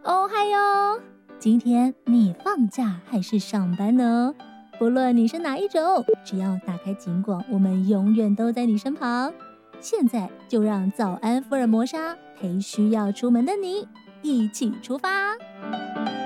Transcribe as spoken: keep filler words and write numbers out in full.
哦嗨哟！今天你放假还是上班呢？不论你是哪一种，只要打开警广，我们永远都在你身旁。现在就让早安福尔摩沙陪需要出门的你一起出发。